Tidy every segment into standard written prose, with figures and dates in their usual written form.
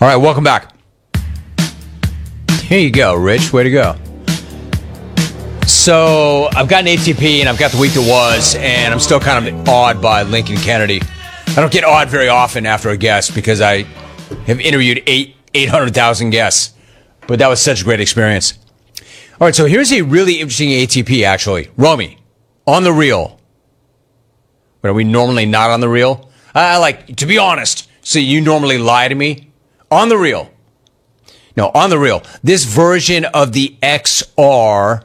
All right, welcome back. Here you go, Rich. Way to go. So I've got an ATP, and I've got the week that was, and I'm still kind of awed by Lincoln Kennedy. I don't get awed very often after a guest because I have interviewed 800,000 guests, but that was such a great experience. All right, so here's a really interesting ATP, actually. Romy, on the reel. But are we normally not on the reel? I like, to be honest, so you normally lie to me. On the reel. No, on the reel. This version of the XR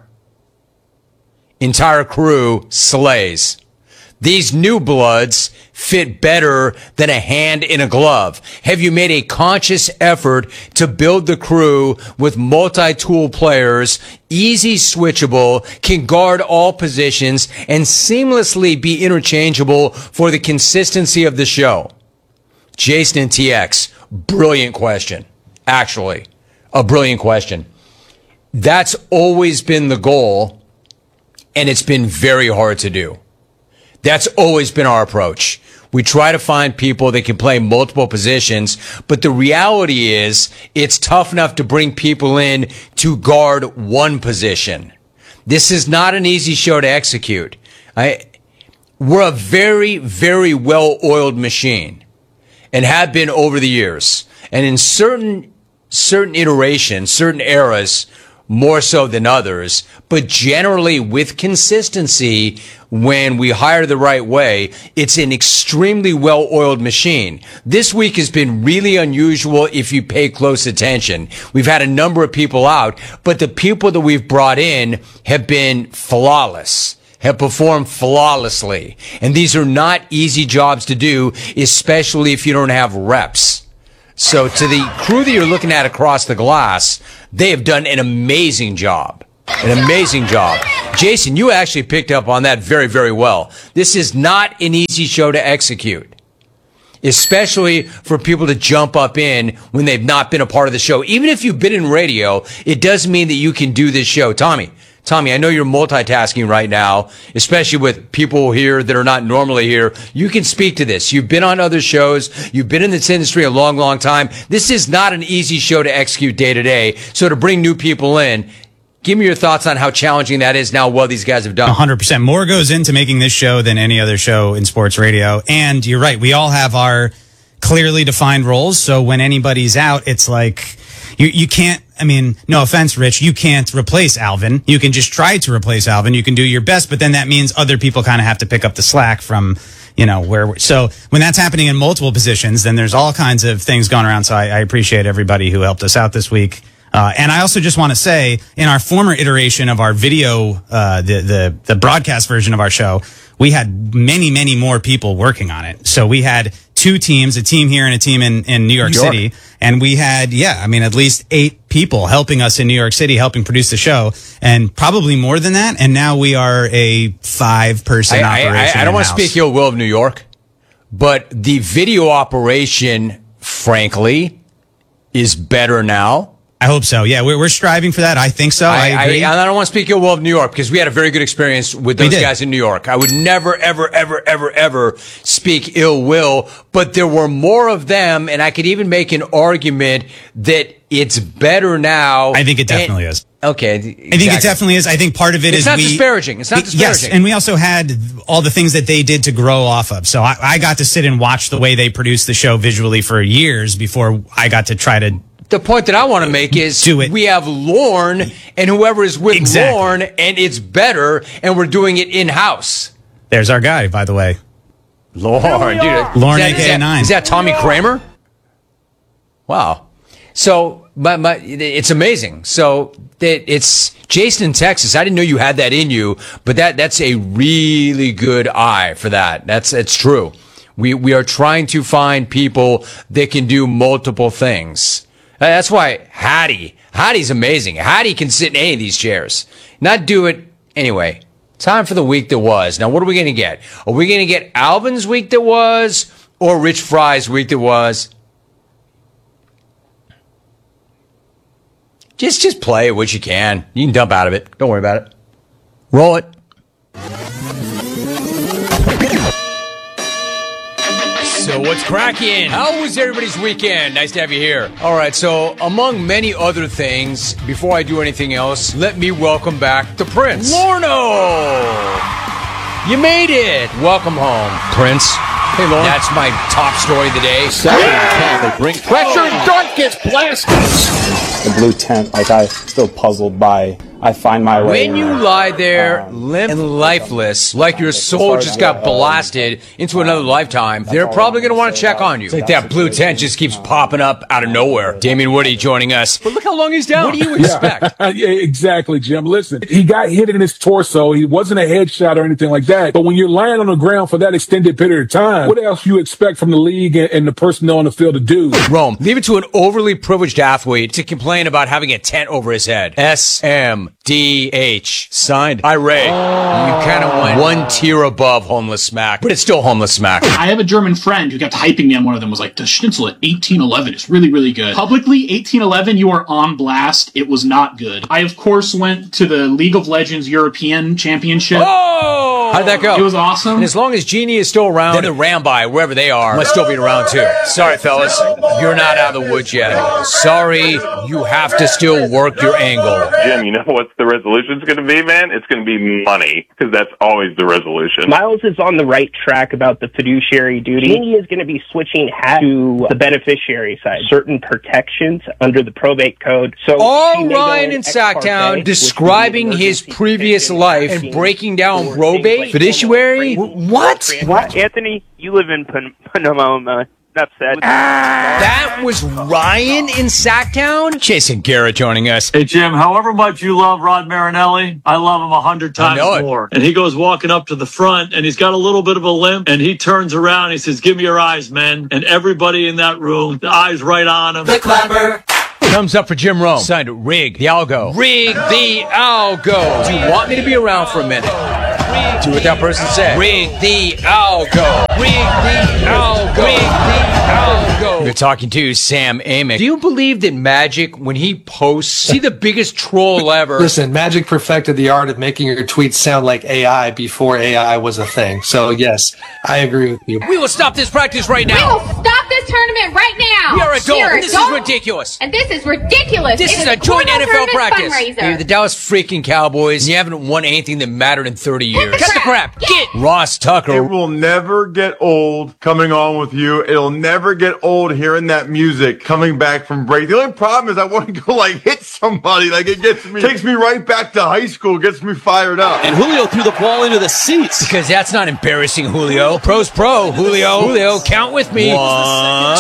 entire crew slays. These new bloods fit better than a hand in a glove. Have you made a conscious effort to build the crew with multi-tool players, easy switchable, can guard all positions, and seamlessly be interchangeable for the consistency of the show? Jason and TX, brilliant question. Actually, a brilliant question. That's always been the goal, and it's been very hard to do. That's always been our approach. We try to find people that can play multiple positions, but the reality is it's tough enough to bring people in to guard one position. This is not an easy show to execute. We're a very, very well-oiled machine and have been over the years. And in certain iterations, certain eras, more so than others, but generally with consistency, when we hire the right way, it's an extremely well-oiled machine. This week has been really unusual if you pay close attention. We've had a number of people out, but the people that we've brought in have been flawless, have performed flawlessly. And these are not easy jobs to do, especially if you don't have reps. So to the crew that you're looking at across the glass, they have done an amazing job. An amazing job. Jason, you actually picked up on that very, very well. This is not an easy show to execute, especially for people to jump up in when they've not been a part of the show. Even if you've been in radio, it does mean that you can do this show. Tommy, I know you're multitasking right now, especially with people here that are not normally here. You can speak to this. You've been on other shows. You've been in this industry a long, long time. This is not an easy show to execute day to day. So to bring new people in, give me your thoughts on how challenging that is now, what these guys have done. 100%. More goes into making this show than any other show in sports radio. And you're right. We all have our clearly defined roles. So when anybody's out, it's like you can't, I mean, no offense, Rich, you can't replace Alvin. You can just try to replace Alvin. You can do your best, but then that means other people kind of have to pick up the slack from, so when that's happening in multiple positions, then there's all kinds of things going around. So I appreciate everybody who helped us out this week. And I also just want to say, in our former iteration of our video, the broadcast version of our show, we had many, many more people working on it. So we had two teams, a team here and a team in New York City. And we had, at least 8 people helping us in New York City, helping produce the show, and probably more than that. And now we are a 5-person operation. I don't want to speak ill will of New York, but the video operation, frankly, is better now. I hope so. Yeah, we're striving for that. I think so. I agree. I don't want to speak ill will of New York because we had a very good experience with those guys in New York. I would never, ever, ever, ever, ever speak ill will, but there were more of them, and I could even make an argument that it's better now. I think it definitely is. Okay. Exactly. I think it definitely is. I think part of it is disparaging. It's not disparaging. Yes, and we also had all the things that they did to grow off of. So I got to sit and watch the way they produced the show visually for years before I got to try to. The point that I want to make is we have Lorne and whoever is with Lorne, and it's better, and we're doing it in-house. There's our guy, by the way. Lorne, dude. Lorne, a.k.a. 9. Is that Tommy Kramer? Wow. So, it's amazing. So, it's Jason in Texas. I didn't know you had that in you, but that's a really good eye for that. It's true. We are trying to find people that can do multiple things. That's why Hattie's amazing. Hattie can sit in any of these chairs. Not do it anyway. Time for the week that was. Now, what are we going to get? Are we going to get Alvin's week that was or Rich Fry's week that was? Just play what you can. You can dump out of it. Don't worry about it. Roll it. So what's cracking? How was everybody's weekend? Nice to have you here. All right, so among many other things, before I do anything else, let me welcome back the Prince. Lorno! You made it! Welcome home, Prince. Hey, Lauren. That's my top story of the day. Second and 10. They bring pressure, and Dart gets blasted. The blue tent, like I'm still puzzled by. I find my way. When you lie there, limp and lifeless, like your soul just got blasted into another lifetime, they're probably going to want to check on you. It's like that blue tent just keeps popping up out of nowhere. Damian Woody joining us. But look how long he's down. What do you expect? Yeah, exactly, Jim. Listen, he got hit in his torso. He wasn't a headshot or anything like that. But when you're lying on the ground for that extended period of time, what else you expect from the league and the personnel on the field to do? Rome, leave it to an overly privileged athlete to complain about having a tent over his head. SMDH. Signed, Ray. You kind of went one tier above homeless smack, but it's still homeless smack. I have a German friend who kept hyping me on one of them, was like, the schnitzel at 1811 is really, really good. Publicly, 1811, you are on blast. It was not good. I, of course, went to the League of Legends European Championship. Oh! How'd that go? It was awesome. And as long as Genie is still around, then the Rambi, wherever they are, must still be around too. Sorry, fellas. You're not out of the woods yet. Sorry, you have to still work your angle. Jim, you know what's the resolution's going to be, man? It's going to be money, because that's always the resolution. Miles is on the right track about the fiduciary duty. He is going to be switching hat to the beneficiary side. Certain protections under the probate code. So all Ryan in Sacktown describing his previous life and breaking down probate, fiduciary. What? Anthony, you live in Panama. Enough said. That was Ryan in Sacktown? Jason Garrett joining us. Hey, Jim, however much you love Rod Marinelli, I love him 100 times more. And he goes walking up to the front, and he's got a little bit of a limp, and he turns around, and he says, "Give me your eyes, men." And everybody in that room, the eyes right on him. The clapper. Thumbs up for Jim Rome. Signed Rig the Algo. Rig the Algo. Do you want me to be around for a minute? Do what that person said. Rig the Algo. Rig the Algo. Rig the Algo. You're talking to Sam Amick. Do you believe that Magic, when he posts, see the biggest troll ever? Listen, Magic perfected the art of making your tweets sound like AI before AI was a thing. So yes, I agree with you. We will stop this practice right now. We will stop this tournament right now. We are adults. This is ridiculous. And this is ridiculous. This is a joint NFL practice. You're the Dallas freaking Cowboys, and you haven't won anything that mattered in 30 years. Cut the crap. Get Ross Tucker. It will never get old coming on with you. It'll never get old hearing that music coming back from break. The only problem is I want to go hit somebody. It takes me right back to high school, gets me fired up. And Julio threw the ball into the seats. Because that's not embarrassing, Julio. Pro's pro, Julio. Julio, count with me. 1,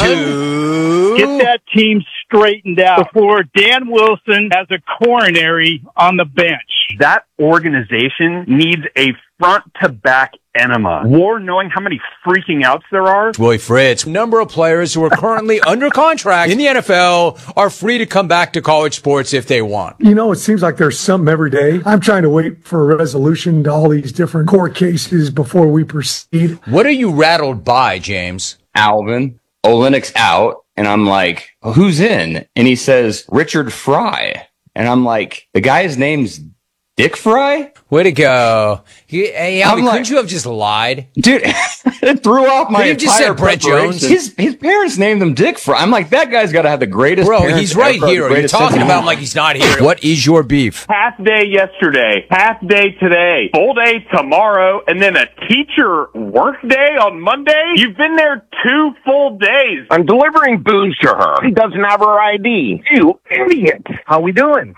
2. Get that team straightened out before Dan Wilson has a coronary on the bench. That organization needs a front-to-back enema. War knowing how many freaking outs there are. Willie Fritz. Number of players who are currently under contract in the NFL are free to come back to college sports if they want. You know, it seems like there's something every day. I'm trying to wait for a resolution to all these different court cases before we proceed. What are you rattled by, James? Alvin, Olenek's out. And I'm like, who's in? And he says, Richard Fry. And I'm like, the guy's name's Dick Fry? Way to go. Hey, Albie, couldn't you have just lied? Dude, it threw off my entire just said Brett Jones. His parents named him Dick Fry. I'm like, that guy's got to have the greatest Bro, he's right here. You're talking about him like he's not here. What is your beef? Half day yesterday, half day today, full day tomorrow, and then a teacher work day on Monday? You've been there 2 full days. I'm delivering booze to her. She doesn't have her ID. You idiot. How we doing?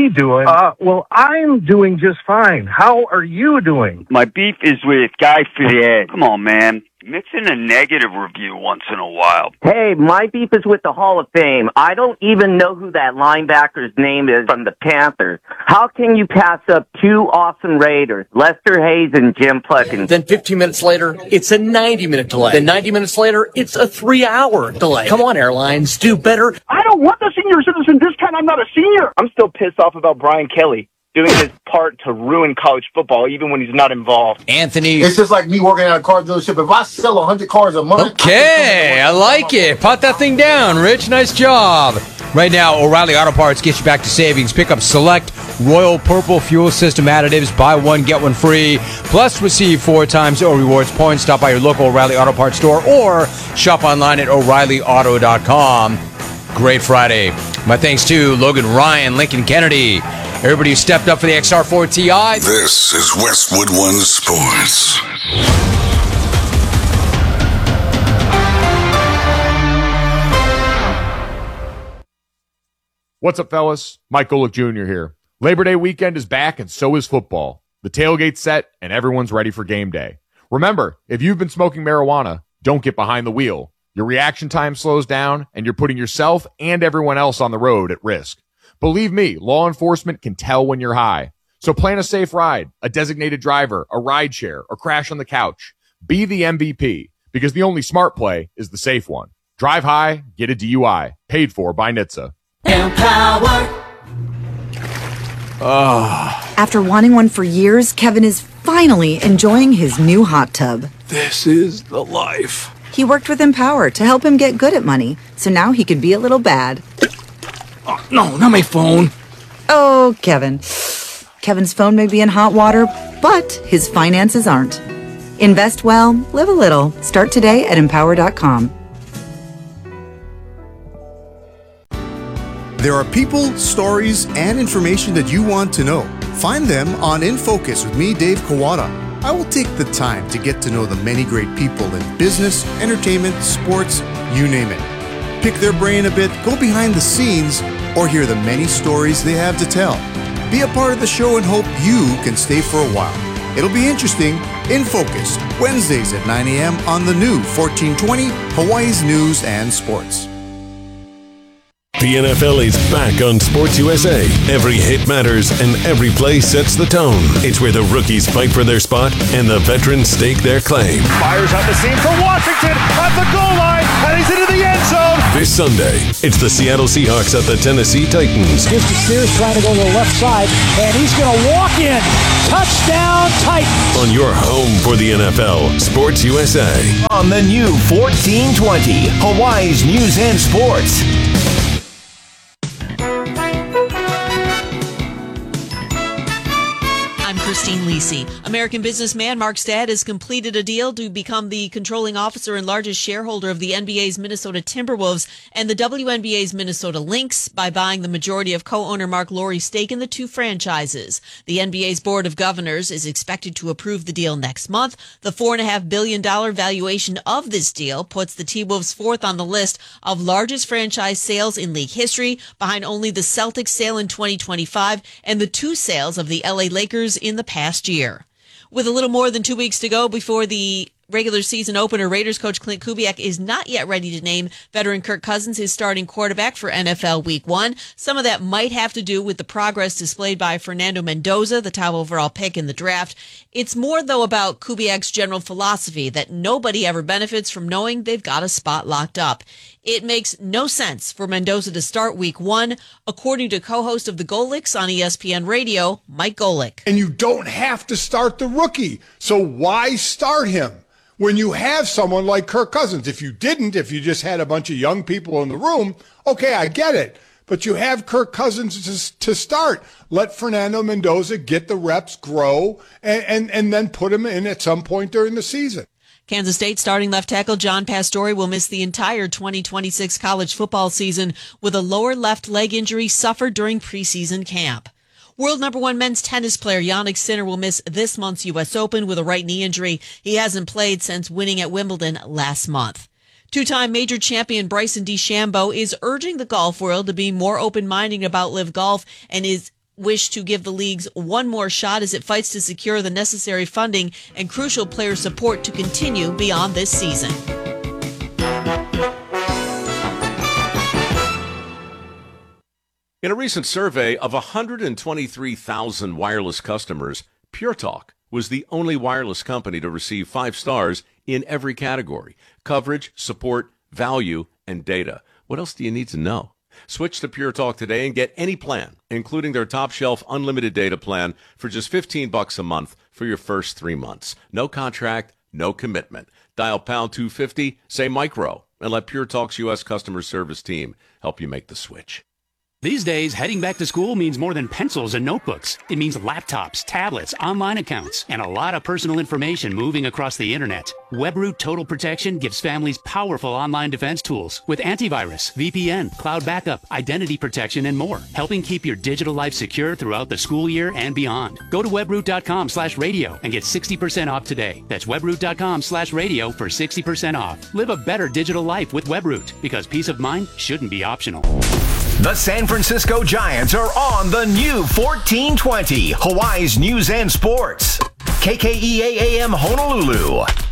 Well, I'm doing just fine. How are you doing? My beef is with Guy Fieri. Come on, man. Mix in a negative review once in a while. Hey, my beef is with the Hall of Fame. I don't even know who that linebacker's name is from the Panthers. How can you pass up 2 awesome Raiders, Lester Hayes and Jim Plunkins? Then 15 minutes later, it's a 90-minute delay. Then 90 minutes later, it's a 3-hour delay. Come on, airlines, do better. I don't want the senior citizen discount. I'm not a senior. I'm still pissed off about Brian Kelly doing his part to ruin college football, even when he's not involved. Anthony. It's just like me working at a car dealership. If I sell 100 cars a month... Okay, I like it. Pot that thing down, Rich. Nice job. Right now, O'Reilly Auto Parts gets you back to savings. Pick up select Royal Purple Fuel System additives. Buy one, get one free. Plus, receive 4 times O'Rewards points. Stop by your local O'Reilly Auto Parts store or shop online at O'ReillyAuto.com. Great Friday. My thanks to Logan Ryan, Lincoln Kennedy, everybody who stepped up for the XR4 TI. This is Westwood One Sports. What's up, fellas? Mike Golick Jr. here. Labor Day weekend is back, and so is football. The tailgate's set, and everyone's ready for game day. Remember, if you've been smoking marijuana, don't get behind the wheel. Your reaction time slows down, and you're putting yourself and everyone else on the road at risk. Believe me, law enforcement can tell when you're high. So plan a safe ride, a designated driver, a ride share, or crash on the couch. Be the MVP, because the only smart play is the safe one. Drive high, get a DUI. Paid for by NHTSA. Empower. After wanting one for years, Kevin is finally enjoying his new hot tub. This is the life. He worked with Empower to help him get good at money, so now he could be a little bad. Oh, no, not my phone. Oh, Kevin. Kevin's phone may be in hot water, but his finances aren't. Invest well, live a little. Start today at Empower.com. There are people, stories, and information that you want to know. Find them on In Focus with me, Dave Kawada. I will take the time to get to know the many great people in business, entertainment, sports, you name it. Pick their brain a bit, go behind the scenes, or hear the many stories they have to tell. Be a part of the show and hope you can stay for a while. It'll be interesting. In Focus, Wednesdays at 9 a.m. on the new 1420 Hawaii's News and Sports. The NFL is back on Sports USA. Every hit matters and every play sets the tone. It's where the rookies fight for their spot and the veterans stake their claim. Fires up the seam for Washington at the goal line, and he's into the end zone. This Sunday, it's the Seattle Seahawks at the Tennessee Titans. Here's Sears trying to go to the left side, and he's going to walk in. Touchdown Titans. On your home for the NFL, Sports USA. On the new 1420 Hawaii's News and Sports. Christine Lisi. American businessman Mark Stad has completed a deal to become the controlling officer and largest shareholder of the NBA's Minnesota Timberwolves and the WNBA's Minnesota Lynx by buying the majority of co-owner Mark Lowry's stake in the two franchises. The NBA's Board of Governors is expected to approve the deal next month. The $4.5 billion valuation of this deal puts the T-Wolves fourth on the list of largest franchise sales in league history, behind only the Celtics sale in 2025 and the two sales of the LA Lakers in the past year. With a little more than 2 weeks to go before the regular season opener, Raiders coach Clint Kubiak is not yet ready to name veteran Kirk Cousins his starting quarterback for NFL Week 1. Some of that might have to do with the progress displayed by Fernando Mendoza, the top overall pick in the draft. It's more, though, about Kubiak's general philosophy that nobody ever benefits from knowing they've got a spot locked up. It makes no sense for Mendoza to start Week 1, according to co-host of the Golicks on ESPN Radio, Mike Golick. And you don't have to start the rookie, so why start him when you have someone like Kirk Cousins? If you just had a bunch of young people in the room, okay, I get it. But you have Kirk Cousins to start. Let Fernando Mendoza get the reps, grow, and then put him in at some point during the season. Kansas State starting left tackle John Pastore will miss the entire 2026 college football season with a lower left leg injury suffered during preseason camp. World number 1 men's tennis player Jannik Sinner will miss this month's U.S. Open with a right knee injury. He hasn't played since winning at Wimbledon last month. Two-time major champion Bryson DeChambeau is urging the golf world to be more open-minded about LIV Golf and is wish to give the leagues one more shot as it fights to secure the necessary funding and crucial player support to continue beyond this season. In a recent survey of 123,000 wireless customers, Pure Talk was the only wireless company to receive 5 stars in every category: coverage, support, value, and data. What else do you need to know? Switch to Pure Talk today and get any plan, including their top shelf unlimited data plan, for just $15 a month for your first 3 months. No contract, no commitment. Dial pound 250, say micro, and let Pure Talk's U.S. customer service team help you make the switch. These days, heading back to school means more than pencils and notebooks. It means laptops, tablets, online accounts, and a lot of personal information moving across the internet. WebRoot Total Protection gives families powerful online defense tools with antivirus, VPN, cloud backup, identity protection, and more, helping keep your digital life secure throughout the school year and beyond. Go to webroot.com/radio and get 60% off today. That's webroot.com/radio for 60% off. Live a better digital life with WebRoot, because peace of mind shouldn't be optional. The San Francisco Giants are on the new 1420, Hawaii's News and Sports. KKEA AM Honolulu.